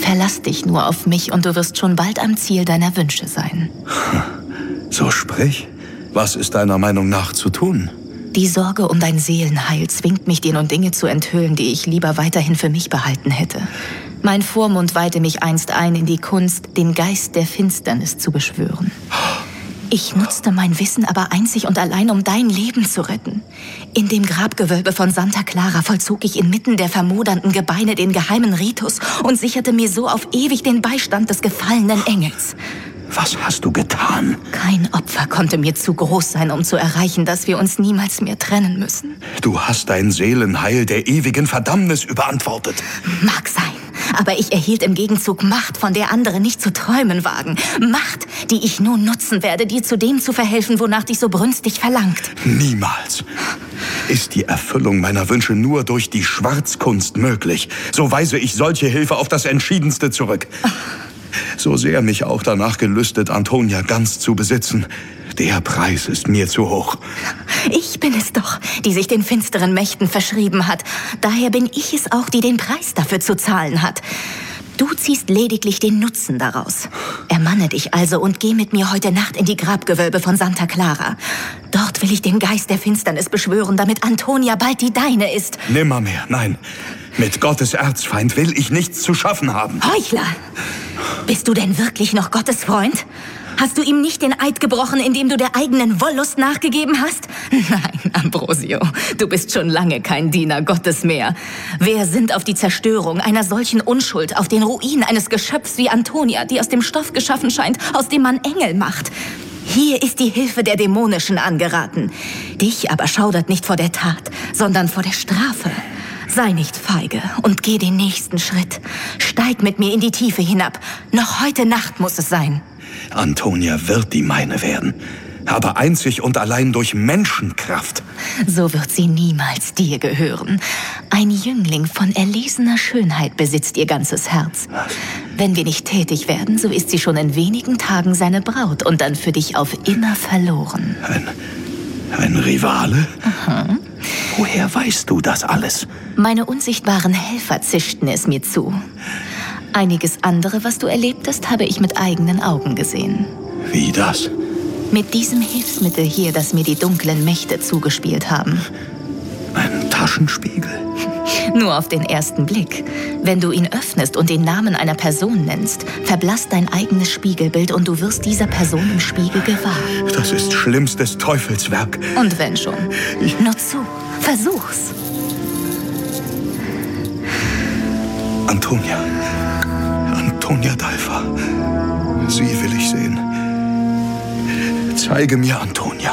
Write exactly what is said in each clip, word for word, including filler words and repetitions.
Verlass dich nur auf mich und du wirst schon bald am Ziel deiner Wünsche sein. So sprich. Was ist deiner Meinung nach zu tun? Die Sorge um dein Seelenheil zwingt mich, dir nun Dinge zu enthüllen, die ich lieber weiterhin für mich behalten hätte. Mein Vormund weihte mich einst ein in die Kunst, den Geist der Finsternis zu beschwören. Ich nutzte mein Wissen aber einzig und allein, um dein Leben zu retten. In dem Grabgewölbe von Santa Clara vollzog ich inmitten der vermodernden Gebeine den geheimen Ritus und sicherte mir so auf ewig den Beistand des gefallenen Engels. Was hast du getan? Kein Opfer konnte mir zu groß sein, um zu erreichen, dass wir uns niemals mehr trennen müssen. Du hast dein Seelenheil der ewigen Verdammnis überantwortet. Mag sein, aber ich erhielt im Gegenzug Macht, von der andere nicht zu träumen wagen. Macht, die ich nun nutzen werde, dir zu dem zu verhelfen, wonach dich so brünstig verlangt. Niemals. Ist die Erfüllung meiner Wünsche nur durch die Schwarzkunst möglich, so weise ich solche Hilfe auf das Entschiedenste zurück. So sehr mich auch danach gelüstet, Antonia ganz zu besitzen, der Preis ist mir zu hoch. Ich bin es doch, die sich den finsteren Mächten verschrieben hat. Daher bin ich es auch, die den Preis dafür zu zahlen hat. Du ziehst lediglich den Nutzen daraus. Ermanne dich also und geh mit mir heute Nacht in die Grabgewölbe von Santa Clara. Dort will ich den Geist der Finsternis beschwören, damit Antonia bald die deine ist. Nimmermehr, nein. Mit Gottes Erzfeind will ich nichts zu schaffen haben. Heuchler! Bist du denn wirklich noch Gottes Freund? Hast du ihm nicht den Eid gebrochen, indem du der eigenen Wollust nachgegeben hast? Nein, Ambrosio, du bist schon lange kein Diener Gottes mehr. Wer sinnt auf die Zerstörung einer solchen Unschuld, auf den Ruin eines Geschöpfs wie Antonia, die aus dem Stoff geschaffen scheint, aus dem man Engel macht? Hier ist die Hilfe der Dämonischen angeraten. Dich aber schaudert nicht vor der Tat, sondern vor der Strafe. Sei nicht feige und geh den nächsten Schritt. Steig mit mir in die Tiefe hinab. Noch heute Nacht muss es sein. Antonia wird die meine werden, aber einzig und allein durch Menschenkraft. So wird sie niemals dir gehören. Ein Jüngling von erlesener Schönheit besitzt ihr ganzes Herz. Wenn wir nicht tätig werden, so ist sie schon in wenigen Tagen seine Braut und dann für dich auf immer verloren. Ein, ein Rivale? Mhm. Woher weißt du das alles? Meine unsichtbaren Helfer zischten es mir zu. Einiges andere, was du erlebt hast, habe ich mit eigenen Augen gesehen. Wie das? Mit diesem Hilfsmittel hier, das mir die dunklen Mächte zugespielt haben. Ein Taschenspiegel? Nur auf den ersten Blick. Wenn du ihn öffnest und den Namen einer Person nennst, verblasst dein eigenes Spiegelbild und du wirst dieser Person im Spiegel gewahr. Das ist schlimmstes Teufelswerk. Und wenn schon. Ich... Nur zu. Versuch's. Antonia. Antonia Dalfa. Sie will ich sehen. Zeige mir Antonia.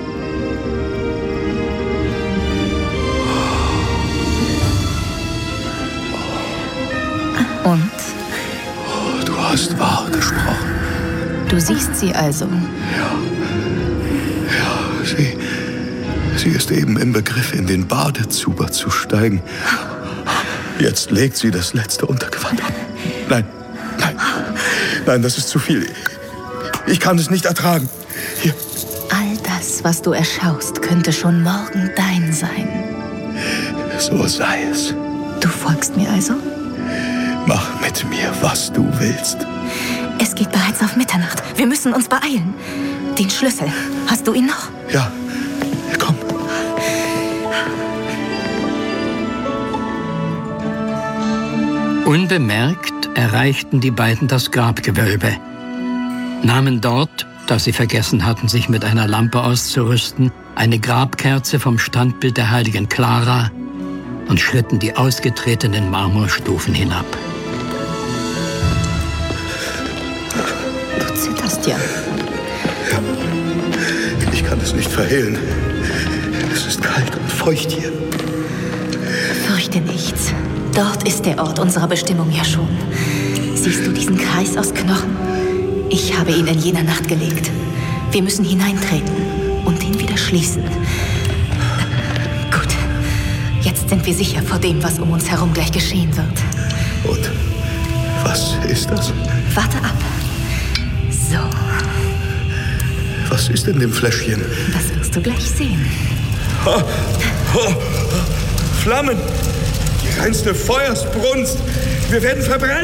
Und? Oh, du hast wahr gesprochen. Du siehst sie also? Ja. Ja, sie... Sie ist eben im Begriff, in den Badezuber zu steigen. Jetzt legt sie das letzte Untergewand ab. Nein, nein, nein, das ist zu viel. Ich kann es nicht ertragen. Hier. All das, was du erschaust, könnte schon morgen dein sein. So sei es. Du folgst mir also? Mach mit mir, was du willst. Es geht bereits auf Mitternacht. Wir müssen uns beeilen. Den Schlüssel, hast du ihn noch? Ja, komm. Unbemerkt erreichten die beiden das Grabgewölbe, nahmen dort, da sie vergessen hatten, sich mit einer Lampe auszurüsten, eine Grabkerze vom Standbild der heiligen Clara und schritten die ausgetretenen Marmorstufen hinab. Du zitterst ja. Ja, ich kann es nicht verhehlen. Es ist kalt und feucht hier. Fürchte nichts. Dort ist der Ort unserer Bestimmung ja schon. Siehst du diesen Kreis aus Knochen? Ich habe ihn in jener Nacht gelegt. Wir müssen hineintreten und ihn wieder schließen. Gut. Jetzt sind wir sicher vor dem, was um uns herum gleich geschehen wird. Und was ist das? Warte ab. So. Was ist in dem Fläschchen? Das wirst du gleich sehen. Oh, oh, Flammen! Die reinste Feuersbrunst! Wir werden verbrennen!